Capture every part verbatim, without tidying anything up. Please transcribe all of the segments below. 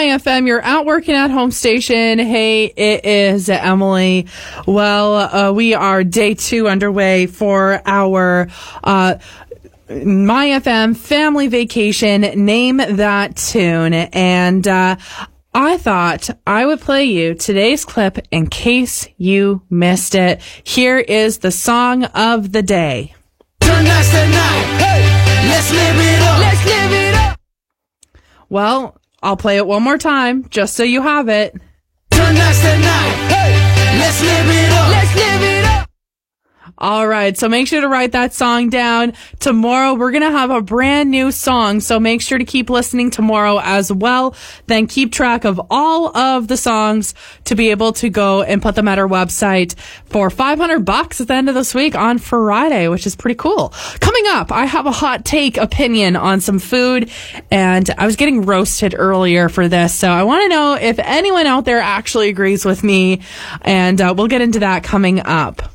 My F M, your out working at home station. Hey, it is Emily. Well, uh, we are day two underway for our uh, My F M family vacation. Name that tune. And uh, I thought I would play you today's clip in case you missed it. Here is the song of the day. Tonight's the night. Hey, let's live it up. Let's live it up. Well, I'll play it one more time, just so you have it. Tonight's the night. Hey, let's live it up. Let's live it up. All right, so make sure to write that song down. Tomorrow, we're going to have a brand new song, so make sure to keep listening tomorrow as well. Then keep track of all of the songs to be able to go and put them at our website for five hundred bucks at the end of this week on Friday, which is pretty cool. Coming up, I have a hot take opinion on some food, and I was getting roasted earlier for this, so I want to know if anyone out there actually agrees with me, and uh, we'll get into that coming up.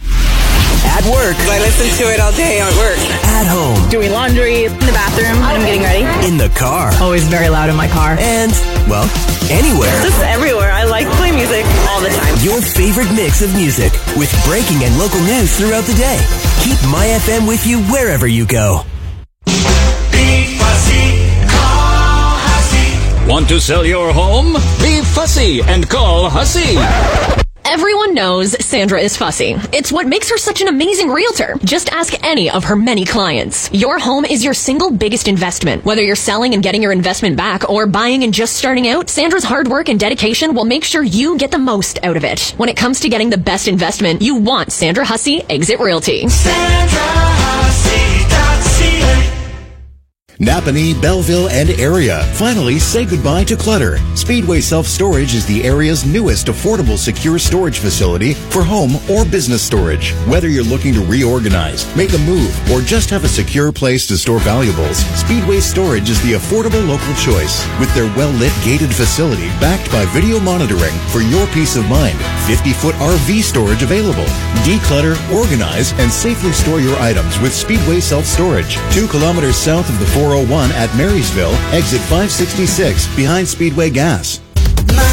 At work. I listen to it all day at work. At home. Doing laundry, in the bathroom, when I'm getting ready. In the car. Always very loud in my car. And, well, anywhere. Just everywhere. I like to play music all the time. Your favorite mix of music with breaking and local news throughout the day. Keep My F M with you wherever you go. Be fussy, call Hussey. Want to sell your home? Be fussy and call Hussey. Everyone knows Sandra is fussy. It's what makes her such an amazing realtor. Just ask any of her many clients. Your home is your single biggest investment. Whether you're selling and getting your investment back or buying and just starting out, Sandra's hard work and dedication will make sure you get the most out of it. When it comes to getting the best investment, you want Sandra Hussey Exit Realty. Sandra Hussey dot C A. Napanee, Belleville, and area. Finally, say goodbye to clutter. Speedway Self-Storage is the area's newest affordable secure storage facility for home or business storage. Whether you're looking to reorganize, make a move, or just have a secure place to store valuables, Speedway Storage is the affordable local choice. With their well-lit gated facility backed by video monitoring for your peace of mind. fifty-foot R V storage available. Declutter, organize, and safely store your items with Speedway Self-Storage. Two kilometers south of the four oh one at Marysville, exit five sixty-six behind Speedway Gas.